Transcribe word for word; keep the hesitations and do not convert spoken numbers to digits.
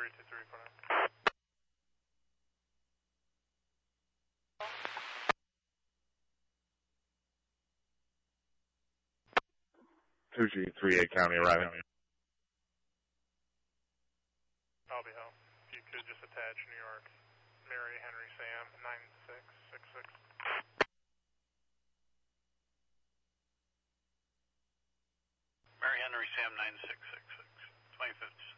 three two three, put in. two G three eight County arriving. I'll be home. If you could just attach New York, Mary Henry Sam nine six six six. Mary Henry Sam nine six six six. twenty-fifth.